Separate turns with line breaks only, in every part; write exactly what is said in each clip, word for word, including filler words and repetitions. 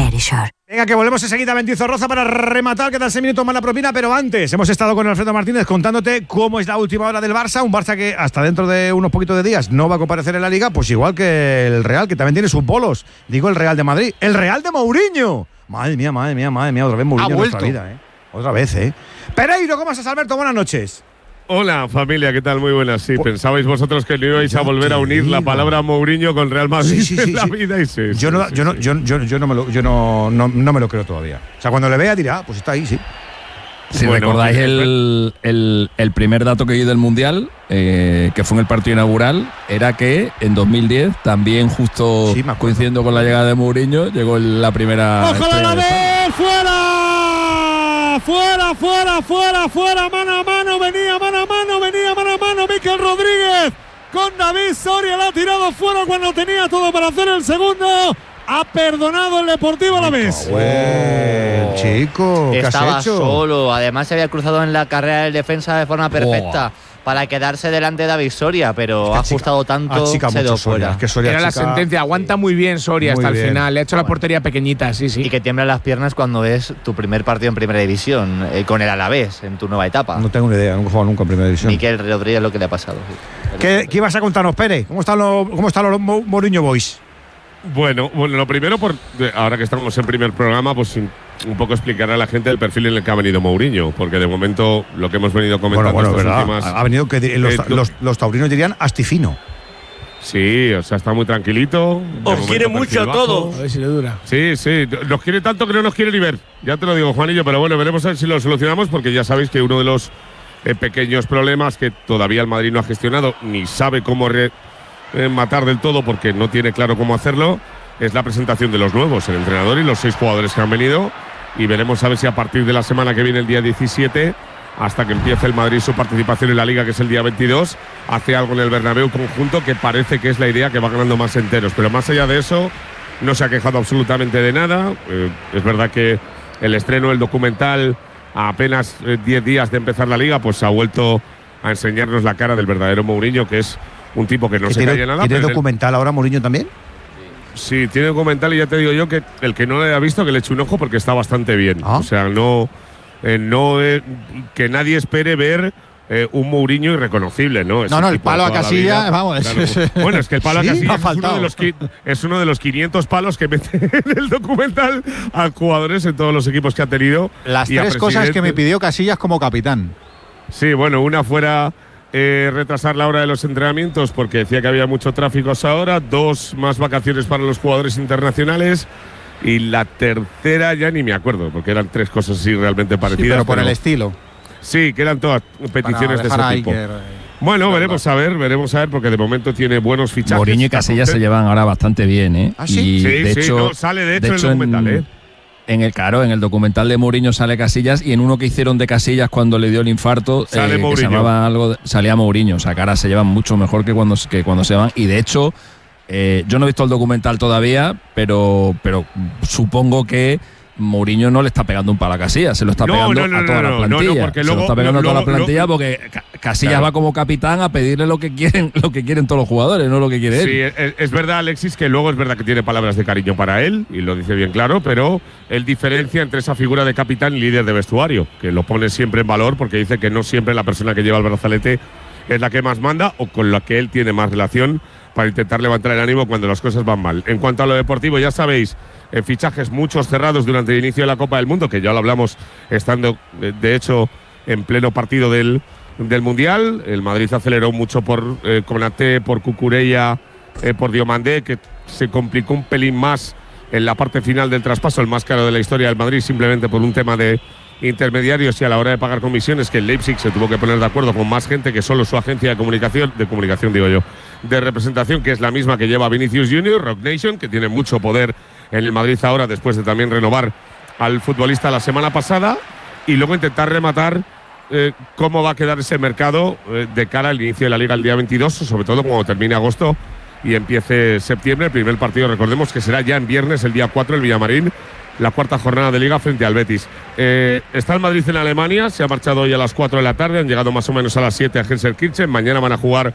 Verisure.
Venga, que volvemos enseguida a Mendizorroza para rematar, que tal seis minutos más la propina, pero antes hemos estado con Alfredo Martínez contándote cómo es la última hora del Barça, un Barça que hasta dentro de unos poquitos de días no va a comparecer en la Liga, pues igual que el Real, que también tiene sus bolos. Digo el Real de Madrid, el Real de Mourinho. Madre mía, madre mía, madre mía, otra vez Mourinho en nuestra vida, ¿eh? Otra vez, ¿eh? Pereiro, ¿cómo estás, Alberto? Buenas noches.
Hola familia, ¿qué tal? Muy buenas. Sí, pensabais vosotros que no ibais a volver a unir la palabra Mourinho con Real Madrid
sí, sí, sí,
en la
sí.
vida y sí,
yo
sí,
no,
sí,
yo, no
sí.
yo, yo, yo no me lo, yo no, no, no me lo creo todavía. O sea, cuando le vea dirá, ah, pues está ahí, sí.
Si
Bueno,
recordáis
eh,
el, el, el primer dato que di del Mundial, eh, que fue en el partido inaugural, era que en dos mil diez, también justo
Sí, me acuerdo.
coincidiendo con la llegada de Mourinho, llegó la primera.
¡Ojo
estrella
la
de España.
vez! ¡Fuera! ¡Fuera, fuera, fuera, fuera! ¡Mano a mano! Venía mano a mano, venía mano a mano Mikel Rodríguez con David Soria. La ha tirado fuera cuando tenía todo para hacer el segundo. Ha perdonado el Deportivo a la vez.
Buen chico, ¿qué
Estaba
has hecho?
solo, además se había cruzado en la carrera del defensa de forma perfecta oh. para quedarse delante de David Soria, pero
Es que
ha
chica,
ajustado tanto,
achica
se
mucho
dio
Soria,
fuera.
es que Soria
Era la
achica-
sentencia, aguanta muy bien Soria
Muy
hasta
bien.
el final. Le ha hecho la
Bueno.
portería pequeñita, sí, sí.
Y que tiemblan las piernas cuando es tu primer partido en Primera División, eh, con el Alavés, en tu nueva etapa.
No tengo ni idea, nunca he jugado nunca en Primera División.
Mikel Rodríguez lo que le ha pasado. Sí.
¿Qué, ¿Qué ibas a contarnos, Pere? ¿Cómo están los, cómo están los Mo- Mourinho Boys?
Bueno, bueno, lo primero, por, ahora que estamos en primer programa, pues un poco explicar a la gente el perfil en el que ha venido Mourinho, porque de momento lo que hemos venido comentando
Bueno, bueno,
estas
verdad.
últimas…
Ha venido que di- los,
eh, tú-
los, los taurinos dirían astifino.
Sí, o sea, está muy tranquilito. de
Os
momento
quiere
perfil
mucho a
bajo.
todos.
A ver si le dura.
Sí, sí, nos quiere tanto que no nos quiere ni ver. Ya te lo digo, Juanillo, pero bueno, veremos a ver si lo solucionamos, porque ya sabéis que uno de los eh, pequeños problemas que todavía el Madrid no ha gestionado, ni sabe cómo re- eh, matar del todo, porque no tiene claro cómo hacerlo, es la presentación de los nuevos, el entrenador y los seis jugadores que han venido. Y veremos a ver si a partir de la semana que viene, el día diecisiete, hasta que empiece el Madrid su participación en la Liga, que es el día veintidós, hace algo en el Bernabéu conjunto, que parece que es la idea, que va ganando más enteros. Pero más allá de eso, no se ha quejado absolutamente de nada. Eh, es verdad que el estreno del documental, a apenas eh, diez días de empezar la Liga, pues ha vuelto a enseñarnos la cara del verdadero Mourinho, que es un tipo que no
¿Que
se
¿Tiene,
calla nada.
¿tiene
pero en el-
documental ahora Mourinho también?
Sí, tiene documental, y ya te digo yo que el que no lo haya visto, que le eche un ojo, porque está bastante bien.
Ah.
O sea, no, eh, no eh, que nadie espere ver eh, un Mourinho irreconocible, ¿no? Ese
No, no, el
tipo
palo a
toda la
Casillas,
vida.
vamos,
Claro.
es-
Bueno, es que el palo
Sí,
a
me
Casillas
ha
es uno,
faltado.
de los, qui- es uno de los quinientos palos que mete en el documental a jugadores en todos los equipos que ha tenido.
Las
y a
tres cosas que me
presidente.
pidió Casillas como capitán.
Sí, bueno, una fuera eh, retrasar la hora de los entrenamientos porque decía que había mucho tráfico a esa hora. Dos, más vacaciones para los jugadores internacionales. Y la tercera ya ni me acuerdo, porque eran tres cosas así realmente
Sí,
parecidas.
pero por el estilo.
Sí, que eran todas peticiones de ese
Para dejar a
tipo.
Iker, eh,
Bueno,
claro,
veremos a ver, veremos a ver, porque de momento tiene buenos fichajes.
Mourinho y
Está
Casillas se
contento.
llevan ahora bastante bien, ¿eh?
¿Ah, sí?
Y
Sí,
de
sí,
hecho,
no, sale de hecho en el
en-
documental, ¿eh?
En el, claro, en el documental de Mourinho sale Casillas, y en uno que hicieron de Casillas cuando le dio el infarto,
Sale
eh, que se
Mourinho.
llamaba algo, de- salía Mourinho. O sea, que ahora se llevan mucho mejor que cuando, que cuando se van. Y de hecho, eh, yo no he visto el documental todavía, pero, pero supongo que Mourinho no le está pegando un palo a Casillas, se lo está
No,
pegando
no, no,
a toda
no,
la
no, no,
plantilla.
porque
se
luego-
lo está pegando a toda
luego-
la plantilla
luego-
porque Ca- Casillas
Claro.
va como capitán a pedirle lo que quieren, lo que quieren todos los jugadores, no lo que quiere
Sí,
él.
es, es verdad, Alexis, que luego es verdad que tiene palabras de cariño para él, y lo dice bien claro, pero él diferencia entre esa figura de capitán y líder de vestuario, que lo pone siempre en valor porque dice que no siempre la persona que lleva el brazalete es la que más manda o con la que él tiene más relación para intentar levantar el ánimo cuando las cosas van mal. En cuanto a lo deportivo, ya sabéis, eh, fichajes muchos cerrados durante el inicio de la Copa del Mundo, que ya lo hablamos estando, de, de hecho, en pleno partido del, del Mundial. El Madrid aceleró mucho por eh, Konaté, por Cucurella, eh, por Diomandé, que se complicó un pelín más en la parte final del traspaso, el más caro de la historia del Madrid, simplemente por un tema de intermediarios y a la hora de pagar comisiones, que el Leipzig se tuvo que poner de acuerdo con más gente que solo su agencia de comunicación, de comunicación digo yo, de representación, que es la misma que lleva Vinicius junior, Rock Nation, que tiene mucho poder en el Madrid ahora, después de también renovar al futbolista la semana pasada, y luego intentar rematar eh, cómo va a quedar ese mercado eh, de cara al inicio de la Liga el día veintidós, sobre todo cuando termine agosto y empiece septiembre. El primer partido, recordemos que será ya en viernes, el día cuatro, el Villamarín, la cuarta jornada de Liga frente al Betis. Eh, está el Madrid en Alemania, se ha marchado hoy a las cuatro de la tarde, han llegado más o menos a las siete a Gelsenkirchen. Mañana van a jugar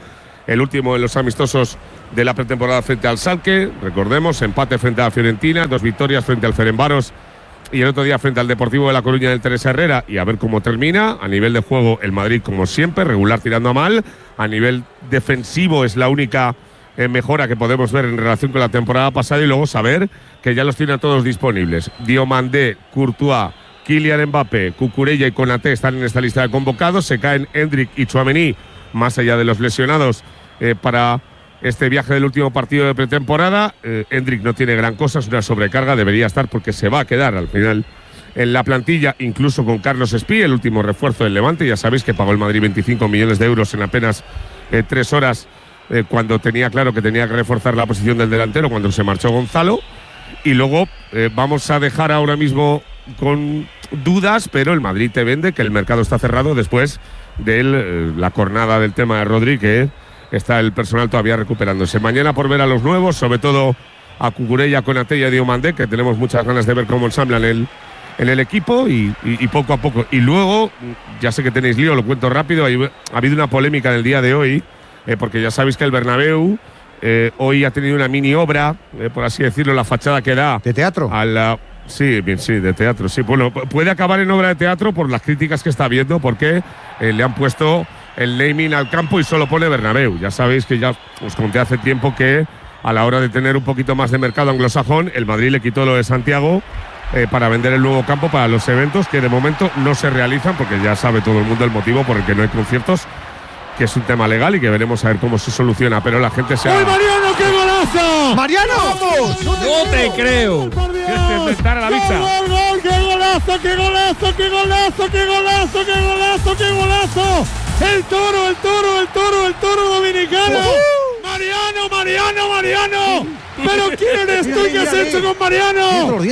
el último de los amistosos de la pretemporada frente al Schalke. Recordemos, empate frente a la Fiorentina, dos victorias frente al Ferencváros y el otro día frente al Deportivo de La Coruña del Teresa Herrera. Y a ver cómo termina. A nivel de juego, el Madrid, como siempre, regular tirando a mal. A nivel defensivo es la única eh, mejora que podemos ver en relación con la temporada pasada. Y luego saber que ya los tiene a todos disponibles. Diomandé, Courtois, Kylian Mbappé, Cucurella y Konaté están en esta lista de convocados. Se caen Endrick y Tchouaméni, más allá de los lesionados, eh, para este viaje del último partido de pretemporada. eh, Endrick no tiene gran cosa, es una sobrecarga, debería estar porque se va a quedar al final en la plantilla, incluso con Carlos Espí, el último refuerzo del Levante. Ya sabéis que pagó el Madrid veinticinco millones de euros en apenas eh, tres horas, eh, cuando tenía claro que tenía que reforzar la posición del delantero, cuando se marchó Gonzalo. Y luego eh, vamos a dejar ahora mismo con dudas, pero el Madrid te vende que el mercado está cerrado después de eh, la cornada del tema de Rodri, que está el personal todavía recuperándose. Mañana por ver a los nuevos, sobre todo a Cucurella, Konaté y a Diomandé, que tenemos muchas ganas de ver cómo ensamblan el, en el equipo y, y, y poco a poco. Y luego, ya sé que tenéis lío, lo cuento rápido, hay, ha habido una polémica en el día de hoy, eh, porque ya sabéis que el Bernabéu eh, hoy ha tenido una mini obra, eh, por así decirlo, la fachada que da…
¿De teatro?
A la, sí, bien, sí, de teatro, sí. Bueno, puede acabar en obra de teatro por las críticas que está habiendo, porque eh, le han puesto el naming al campo y solo pone Bernabéu. Ya sabéis que ya os conté hace tiempo que a la hora de tener un poquito más de mercado anglosajón, el Madrid le quitó lo de Santiago eh, para vender el nuevo campo para los eventos que de momento no se realizan, porque ya sabe todo el mundo el motivo por el que no hay conciertos, que es un tema legal y que veremos a ver cómo se soluciona, pero la gente se ha…
¡Uy, Mariano, qué golazo!
¡Mariano! ¡Vamos!
¡No te creo!
¿Quieres inventar a la vista?
¡Gol, gol, qué golazo, qué golazo, qué golazo, qué golazo, qué golazo, qué golazo! El toro, el toro, el toro, el toro dominicano. Uh-huh. Mariano, Mariano, Mariano. Pero ¿quién eres tú y qué has hecho con Mariano?
Gol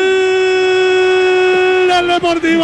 del Deportivo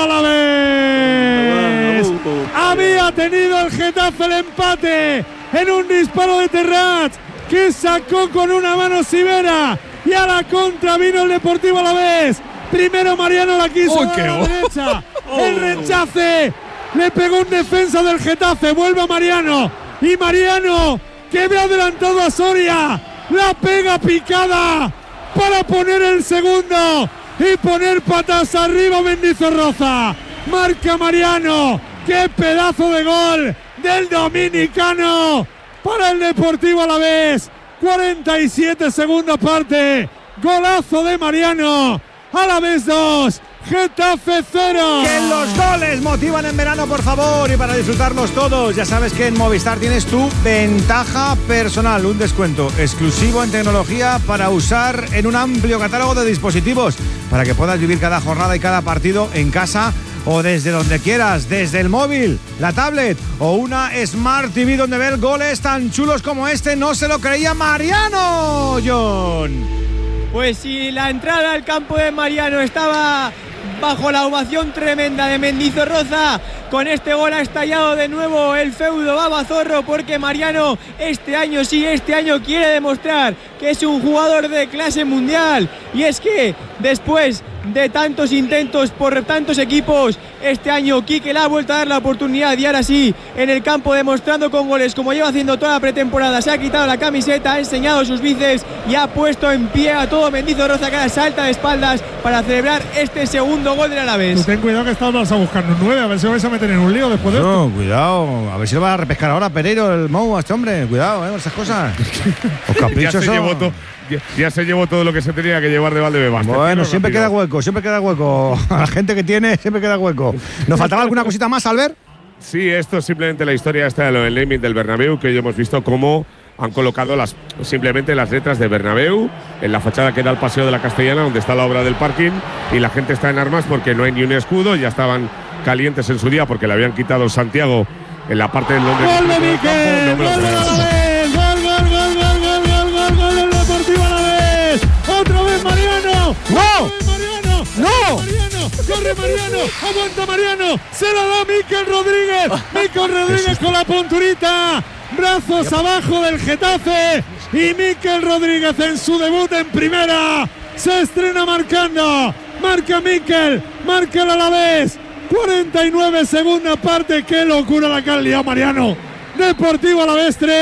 Alavés. Había tenido el Getafe el empate en un disparo de Terrat que sacó con una mano Sivera, y a la contra vino el Deportivo Alavés. Primero Mariano la quiso
oh,
a la derecha. El rechace. Le pegó un defensa del Getafe, vuelve a Mariano. Y Mariano, que ve adelantado a Soria, la pega picada para poner el segundo y poner patas arriba Mendizorroza. Marca Mariano, qué pedazo de gol del dominicano para el Deportivo Alavés. cuarenta y siete segunda parte, golazo de Mariano. Alavés dos, Getafe cero.
Que los goles motivan en verano, por favor, y para disfrutarlos todos, ya sabes que en Movistar tienes tu ventaja personal, un descuento exclusivo en tecnología para usar en un amplio catálogo de dispositivos, para que puedas vivir cada jornada y cada partido en casa o desde donde quieras, desde el móvil, la tablet o una Smart T V, donde ver goles tan chulos como este. No se lo creía Mariano, John.
Pues si la entrada al campo de Mariano estaba bajo la ovación tremenda de Mendizorroza, con este gol ha estallado de nuevo el feudo Babazorro, porque Mariano este año sí, este año quiere demostrar que es un jugador de clase mundial. Y es que después de tantos intentos por tantos equipos, este año Quique le ha vuelto a dar la oportunidad, y ahora sí, en el campo, demostrando con goles como lleva haciendo toda la pretemporada. Se ha quitado la camiseta, ha enseñado sus bíceps y ha puesto en pie a todo Mendizorroza, que ahora salta de espaldas para celebrar este segundo gol del Alavés.
Tú ten cuidado, que está el Barça buscando nueve, a ver si vais a meter en un lío después de
no,
esto.
Cuidado, a ver si lo va a repescar ahora Pereiro, el Mou, a este hombre. Cuidado, eh, esas cosas. Los caprichos
ya, se
son…
llevó to, ya, ya se llevó todo lo que se tenía que llevar de Valdebebas.
Bueno, siempre queda hueco, siempre queda hueco. A la gente que tiene, siempre queda hueco. ¿Nos faltaba alguna cosita más, Albert?
Sí, esto es simplemente la historia esta de lo del naming del Bernabéu, que hoy hemos visto cómo han colocado las, simplemente las letras de Bernabéu en la fachada que da al Paseo de la Castellana, donde está la obra del parking, y la gente está en armas porque no hay ni un escudo. Ya estaban calientes en su día porque le habían quitado Santiago en la parte del nombre.
¡Gol de Miquel! ¡Gol del Alavés! ¡Gol, gol, gol, gol, gol, gol, gol, gol del Deportivo Alavés! ¡Otra vez Mariano!
¡No!
¡Mariano!
¡No!
¡Mariano! ¡Corre Mariano! ¡Aguanta Mariano! ¡Se la da Miquel Rodríguez! ¡Miquel Rodríguez con la punturita! ¡Brazos abajo del Getafe! Y Miquel Rodríguez en su debut en primera se estrena marcando. Marca Miquel, marca el Alavés. cuarenta y nueve segunda parte. ¡Qué locura la que ha liado Mariano! Deportivo Alavés tres,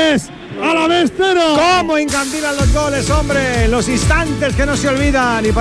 A la vez cero.
¿Cómo encandilan los goles, hombre? Los instantes que no se olvidan. Y para